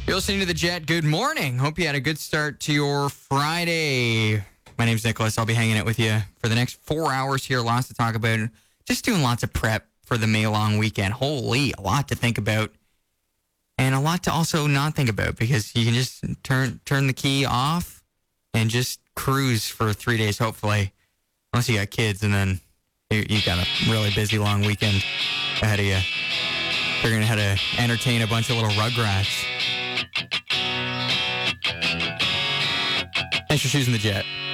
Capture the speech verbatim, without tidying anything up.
You're listening to The Jet. Good morning. Hope you had a good start to your Friday. My name's Nicholas. I'll be hanging out with you for the next four hours here. Lots to talk about. Just doing lots of prep for the May long weekend. Holy, a lot to think about. And a lot to also not think about because you can just turn turn the key off and just cruise for three days, hopefully. Unless you got kids and then you, you got a really busy long weekend ahead of you. Figuring out how to entertain a bunch of little Rugrats. Thanks for choosing The Jet.